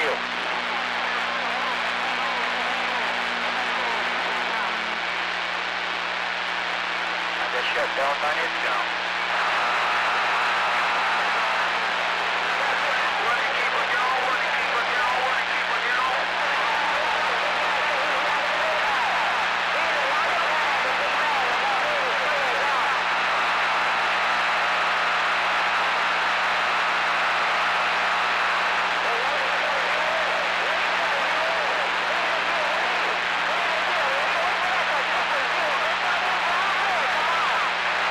you. I just shut down on your count.